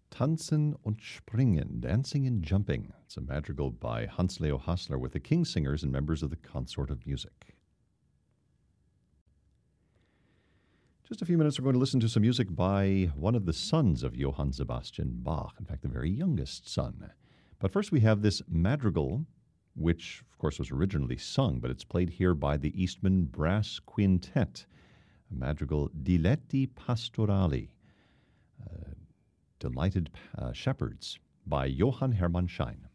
Tanzen und Springen, Dancing and Jumping. It's a madrigal by Hans Leo Hassler with the King Singers and members of the Consort of Music. Just a few minutes, we're going to listen to some music by one of the sons of Johann Sebastian Bach, in fact, the very youngest son. But first we have this madrigal, which, of course, was originally sung, but it's played here by the Eastman Brass Quintet, a madrigal Diletti Pastorali, Delighted Shepherds, by Johann Hermann Schein.